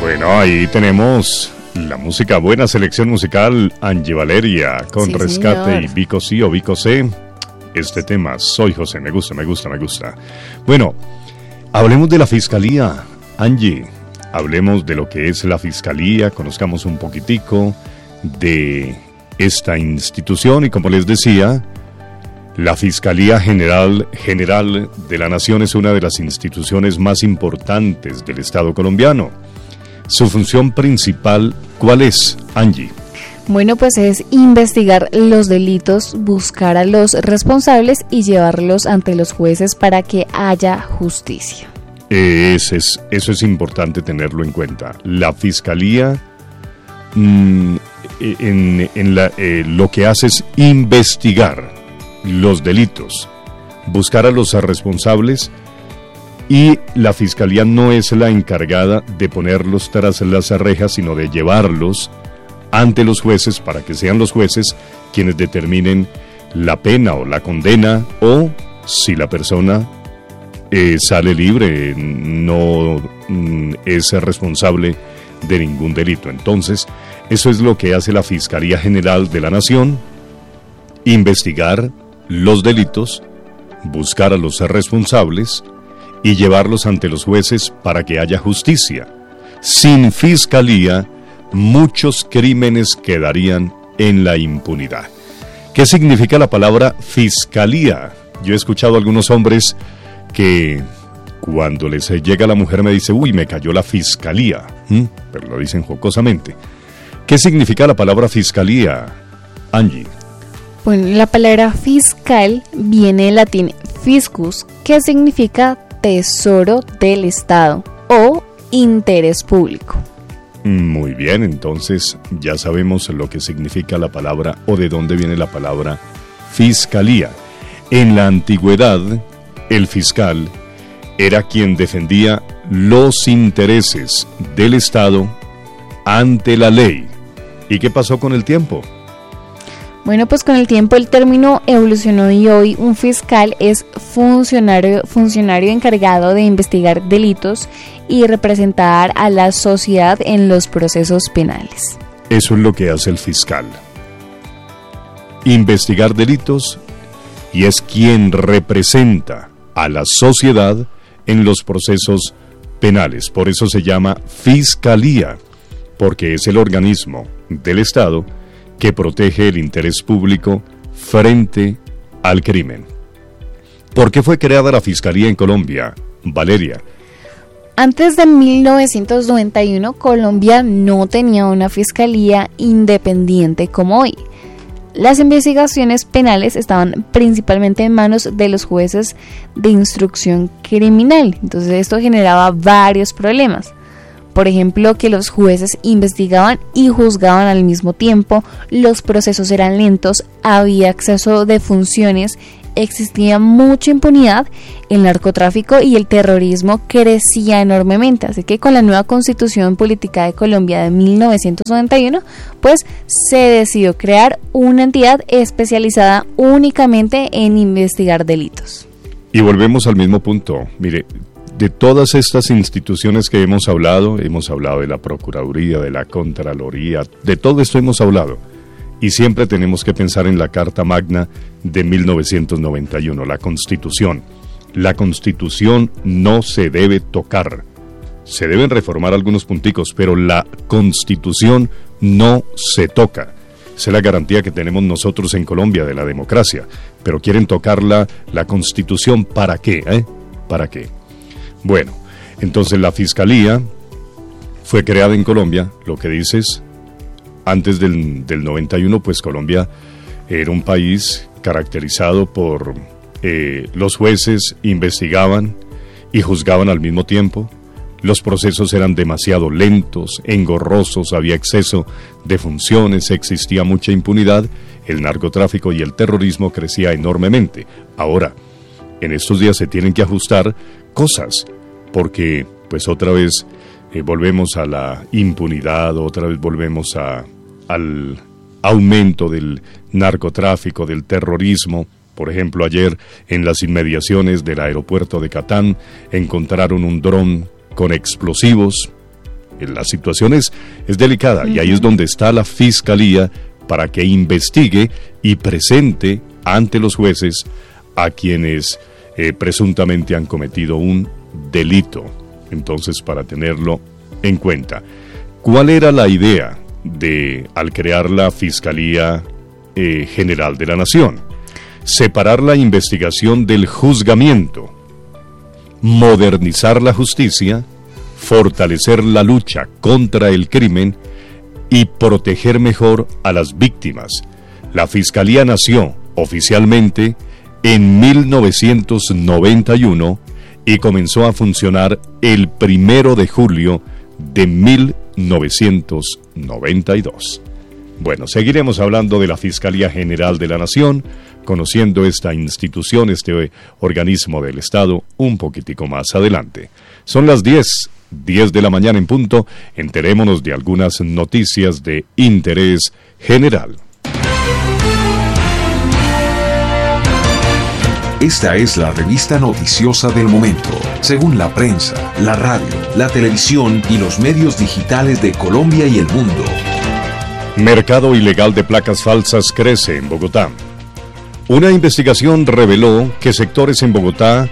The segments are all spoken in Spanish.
Bueno, ahí tenemos la música, buena selección musical, Angie Valeria, con Sí, Rescate señor. y Vico sí o Vico C. Este tema, Soy José, me gusta. Bueno, hablemos de la Fiscalía, Angie. Hablemos de lo que es la Fiscalía, conozcamos un poquitico de esta institución y como les decía, la Fiscalía General de la Nación es una de las instituciones más importantes del Estado colombiano. Su función principal, ¿cuál es, Angie? Bueno, pues es investigar los delitos, buscar a los responsables y llevarlos ante los jueces para que haya justicia. Eso es importante tenerlo en cuenta. La Fiscalía lo que hace es investigar los delitos, buscar a los responsables, y la Fiscalía no es la encargada de ponerlos tras las rejas, sino de llevarlos ante los jueces para que sean los jueces quienes determinen la pena o la condena, o si la persona sale libre, no es responsable de ningún delito. Entonces, eso es lo que hace la Fiscalía General de la Nación: investigar los delitos, buscar a los responsables y llevarlos ante los jueces para que haya justicia. Sin Fiscalía, muchos crímenes quedarían en la impunidad. ¿Qué significa la palabra Fiscalía? Yo he escuchado a algunos hombres que cuando les llega la mujer me dice, uy, me cayó la Fiscalía, pero lo dicen jocosamente. ¿Qué significa la palabra Fiscalía, Angie? Bueno, la palabra fiscal viene del latín fiscus, que significa tesoro del Estado o interés público. Muy bien, entonces ya sabemos lo que significa la palabra o de dónde viene la palabra fiscalía. En la antigüedad, el fiscal era quien defendía los intereses del Estado ante la ley. ¿Y qué pasó con el tiempo? Bueno, pues con el tiempo el término evolucionó y hoy un fiscal es funcionario encargado de investigar delitos y representar a la sociedad en los procesos penales. Eso es lo que hace el fiscal: investigar delitos, y es quien representa a la sociedad en los procesos penales. Por eso se llama Fiscalía, porque es el organismo del Estado que protege el interés público frente al crimen. ¿Por qué fue creada la Fiscalía en Colombia, Valeria? Antes de 1991, Colombia no tenía una fiscalía independiente como hoy. Las investigaciones penales estaban principalmente en manos de los jueces de instrucción criminal. Entonces esto generaba varios problemas. Por ejemplo, que los jueces investigaban y juzgaban al mismo tiempo, los procesos eran lentos, había exceso de funciones, existía mucha impunidad, el narcotráfico y el terrorismo crecía enormemente. Así que con la nueva Constitución Política de Colombia de 1991, pues se decidió crear una entidad especializada únicamente en investigar delitos. Y volvemos al mismo punto. Mire, de todas estas instituciones que hemos hablado de la Procuraduría, de la Contraloría, de todo esto hemos hablado. Y siempre tenemos que pensar en la Carta Magna de 1991, la Constitución. La Constitución no se debe tocar. Se deben reformar algunos punticos, pero la Constitución no se toca. Esa es la garantía que tenemos nosotros en Colombia de la democracia. Pero quieren tocar la Constitución, ¿para qué? ¿Para qué? Bueno, entonces la Fiscalía fue creada en Colombia, lo que dices, antes del 91, pues Colombia era un país caracterizado por los jueces investigaban y juzgaban al mismo tiempo. Los procesos eran demasiado lentos, engorrosos, había exceso de funciones, existía mucha impunidad, el narcotráfico y el terrorismo crecía enormemente. Ahora, en estos días se tienen que ajustar cosas, porque pues otra vez volvemos a la impunidad, otra vez volvemos al aumento del narcotráfico, del terrorismo. Por ejemplo, ayer en las inmediaciones del aeropuerto de Catán encontraron un dron con explosivos, La situación es delicada y ahí es donde está la Fiscalía para que investigue y presente ante los jueces a quienes presuntamente han cometido un delito. Entonces, para tenerlo en cuenta, ¿cuál era la idea al crear la Fiscalía General de la Nación? Separar la investigación del juzgamiento, modernizar la justicia, fortalecer la lucha contra el crimen y proteger mejor a las víctimas. La Fiscalía nació oficialmente en 1991 y comenzó a funcionar el 1 de julio de 1992. Bueno, seguiremos hablando de la Fiscalía General de la Nación, conociendo esta institución, este organismo del Estado, un poquitico más adelante. Son las 10 de la mañana en punto. Enterémonos de algunas noticias de interés general. Esta es la revista noticiosa del momento, según la prensa, la radio, la televisión y los medios digitales de Colombia y el mundo. Mercado ilegal de placas falsas crece en Bogotá. Una investigación reveló que sectores en Bogotá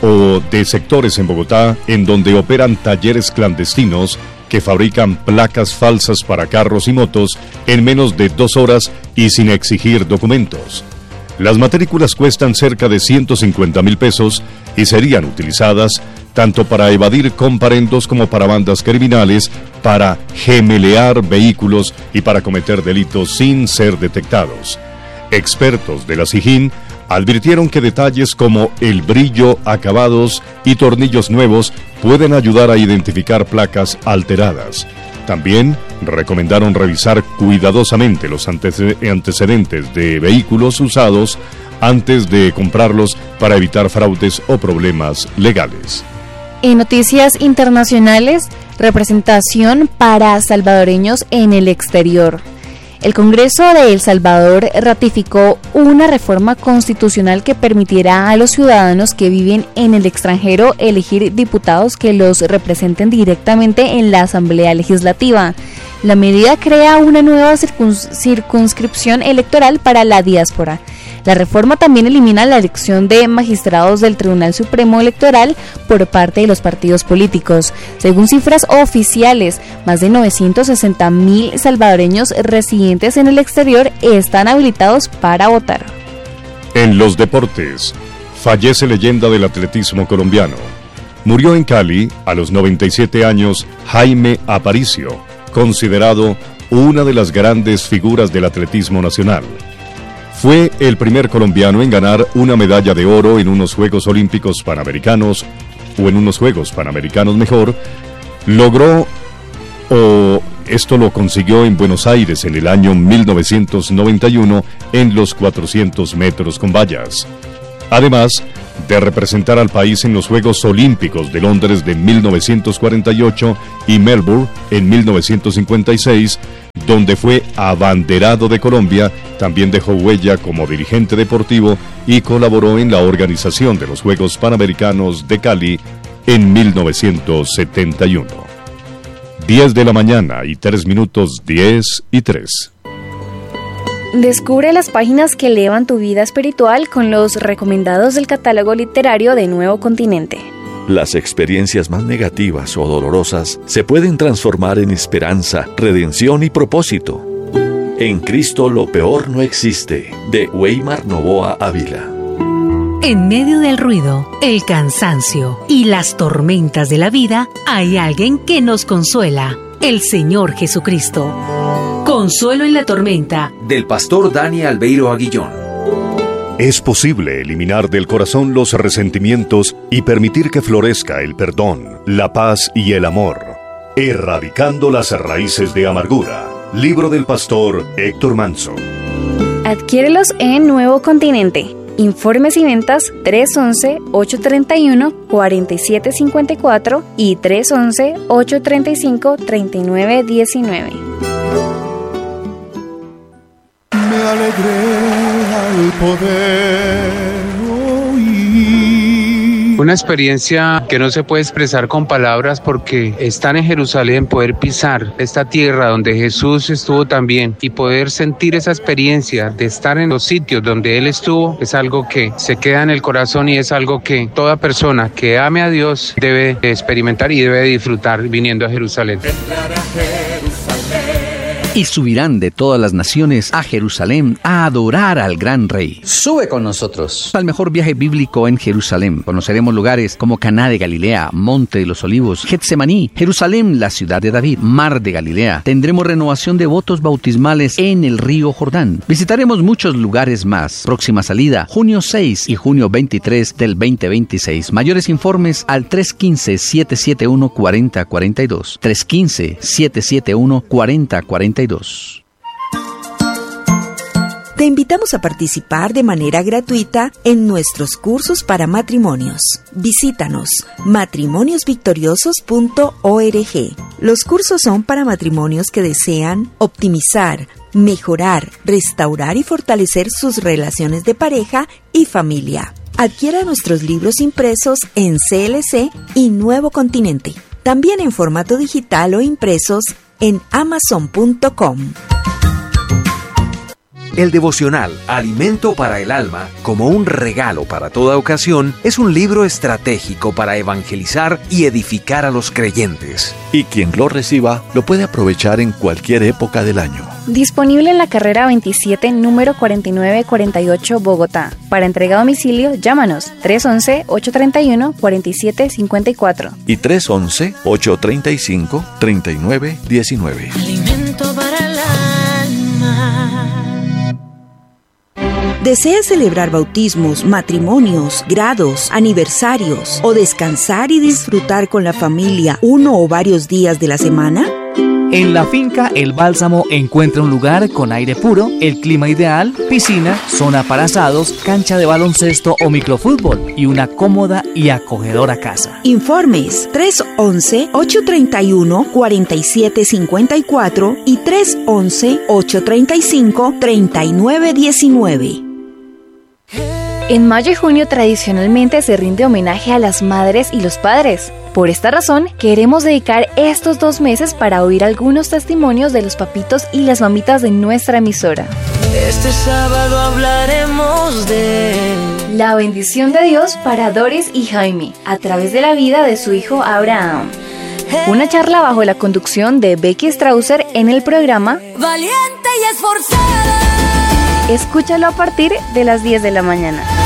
en donde operan talleres clandestinos que fabrican placas falsas para carros y motos en menos de 2 horas y sin exigir documentos. Las matrículas cuestan cerca de 150.000 pesos y serían utilizadas tanto para evadir comparendos como para bandas criminales, para gemelear vehículos y para cometer delitos sin ser detectados. Expertos de la SIJIN advirtieron que detalles como el brillo, acabados y tornillos nuevos pueden ayudar a identificar placas alteradas. También recomendaron revisar cuidadosamente los antecedentes de vehículos usados antes de comprarlos para evitar fraudes o problemas legales. En noticias internacionales, representación para salvadoreños en el exterior. El Congreso de El Salvador ratificó una reforma constitucional que permitirá a los ciudadanos que viven en el extranjero elegir diputados que los representen directamente en la Asamblea Legislativa. La medida crea una nueva circunscripción electoral para la diáspora. La reforma también elimina la elección de magistrados del Tribunal Supremo Electoral por parte de los partidos políticos. Según cifras oficiales, más de 960.000 salvadoreños residentes en el exterior están habilitados para votar. En los deportes, fallece leyenda del atletismo colombiano. Murió en Cali, a los 97 años, Jaime Aparicio, considerado una de las grandes figuras del atletismo nacional. Fue el primer colombiano en ganar una medalla de oro en unos Juegos Olímpicos Panamericanos, o en unos Juegos Panamericanos mejor. Esto lo consiguió en Buenos Aires en el año 1991 en los 400 metros con vallas. Además de representar al país en los Juegos Olímpicos de Londres de 1948 y Melbourne en 1956, donde fue abanderado de Colombia, también dejó huella como dirigente deportivo y colaboró en la organización de los Juegos Panamericanos de Cali en 1971. 10 de la mañana y 3 minutos, 10 y 3. Descubre las páginas que elevan tu vida espiritual con los recomendados del catálogo literario de Nuevo Continente. Las experiencias más negativas o dolorosas se pueden transformar en esperanza, redención y propósito. En Cristo lo peor no existe, de Weimar Novoa Ávila. En medio del ruido, el cansancio y las tormentas de la vida, hay alguien que nos consuela, el Señor Jesucristo. Consuelo en la tormenta, del pastor Dani Albeiro Aguillón. Es posible eliminar del corazón los resentimientos y permitir que florezca el perdón, la paz y el amor, erradicando las raíces de amargura. Libro del pastor Héctor Manso. Adquiérelos en Nuevo Continente. Informes y ventas 311-831-4754 y 311-835-3919. Me alegré al poder oír Una experiencia que no se puede expresar con palabras porque estar en Jerusalén, poder pisar esta tierra donde Jesús estuvo también y poder sentir esa experiencia de estar en los sitios donde Él estuvo es algo que se queda en el corazón y es algo que toda persona que ame a Dios debe experimentar y debe disfrutar viniendo a Jerusalén. Y subirán de todas las naciones a Jerusalén a adorar al gran Rey. Sube con nosotros Al mejor viaje bíblico en Jerusalén. Conoceremos lugares como Caná de Galilea, Monte de los Olivos, Getsemaní, Jerusalén, la ciudad de David, Mar de Galilea. Tendremos renovación de votos bautismales en el río Jordán. Visitaremos muchos lugares más. Próxima salida, junio 6 y junio 23 del 2026. Mayores informes al 315-771-4042. 315-771-4042. Te invitamos a participar de manera gratuita en nuestros cursos para matrimonios. Visítanos matrimoniosvictoriosos.org. Los cursos son para matrimonios que desean optimizar, mejorar, restaurar y fortalecer sus relaciones de pareja y familia. Adquiera nuestros libros impresos en CLC y Nuevo Continente. También en formato digital o impresos en Amazon.com. El devocional Alimento para el Alma, como un regalo para toda ocasión, es un libro estratégico para evangelizar y edificar a los creyentes. Y quien lo reciba lo puede aprovechar en cualquier época del año. Disponible en la carrera 27, número 4948, Bogotá. Para entrega a domicilio, llámanos 311-831-4754 y 311-835-3919. Alimento para el alma. ¿Deseas celebrar bautismos, matrimonios, grados, aniversarios o descansar y disfrutar con la familia uno o varios días de la semana? En la finca El Bálsamo encuentra un lugar con aire puro, el clima ideal, piscina, zona para asados, cancha de baloncesto o microfútbol y una cómoda y acogedora casa. Informes 311-831-4754 y 311-835-3919. En mayo y junio tradicionalmente se rinde homenaje a las madres y los padres. Por esta razón, queremos dedicar estos 2 meses para oír algunos testimonios de los papitos y las mamitas de nuestra emisora. Este sábado hablaremos de la bendición de Dios para Doris y Jaime, a través de la vida de su hijo Abraham. Una charla bajo la conducción de Becky Strausser en el programa Valiente y Esforzada. Escúchalo a partir de las 10 de la mañana.